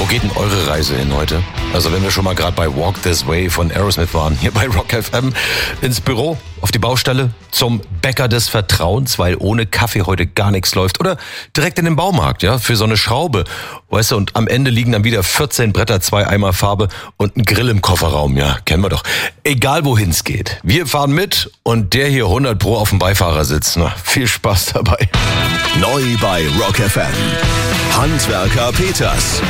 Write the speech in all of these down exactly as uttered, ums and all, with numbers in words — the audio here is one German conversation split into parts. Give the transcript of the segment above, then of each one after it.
geht denn eure Reise hin heute? Also wenn wir schon mal gerade bei Walk This Way von Aerosmith waren, hier bei Rock F M, ins Büro, auf die Baustelle, zum Bäcker des Vertrauens, weil ohne Kaffee heute gar nichts läuft. Oder direkt in den Baumarkt, ja, für so eine Schraube. Weißt du, und am Ende liegen dann wieder vierzehn Bretter, zwei Eimer Farbe und ein Grill im Kofferraum, ja, kennen wir doch. Egal wohin es geht. Wir fahren mit und der hier hundert Pro auf dem Beifahrersitz. Na, viel Spaß dabei. Neu bei Rock F M. Handwerker Peters.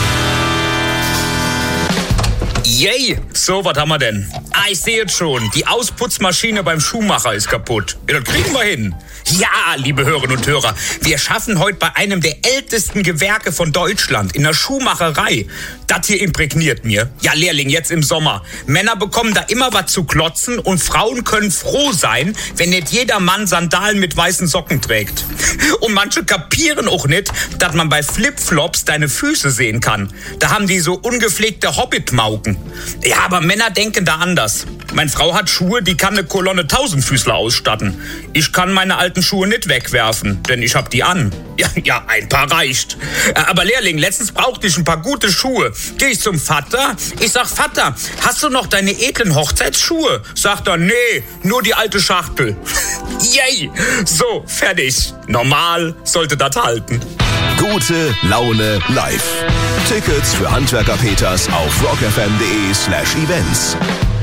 Yay! So, was haben wir denn? Ah, ich sehe jetzt schon. Die Ausputzmaschine beim Schuhmacher ist kaputt. Ja, das kriegen wir hin. Ja, liebe Hörerinnen und Hörer, wir schaffen heute bei einem der ältesten Gewerke von Deutschland, in der Schuhmacherei. Das hier imprägniert mir. Ja, Lehrling, jetzt im Sommer. Männer bekommen da immer was zu klotzen und Frauen können froh sein, wenn nicht jeder Mann Sandalen mit weißen Socken trägt. Und manche kapieren auch nicht, dass man bei Flipflops deine Füße sehen kann. Da haben die so ungepflegte Hobbit-Mauken. Ja, aber Männer denken da anders. Meine Frau hat Schuhe, die kann eine Kolonne Tausendfüßler ausstatten. Ich kann meine alten Schuhe nicht wegwerfen, denn ich hab die an. Ja, ja, ein paar reicht. Aber Lehrling, letztens brauchte ich ein paar gute Schuhe. Geh ich zum Vater, ich sag, Vater, hast du noch deine edlen Hochzeitsschuhe? Sagt er, nee, nur die alte Schachtel. Yay! So, fertig. Normal sollte das halten. Gute Laune live. Tickets für Handwerker Peters auf rockfm.de slash events.